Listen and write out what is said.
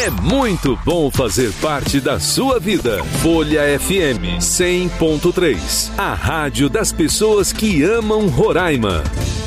É muito bom fazer parte da sua vida. Folha FM 100.3, a rádio das pessoas que amam Roraima.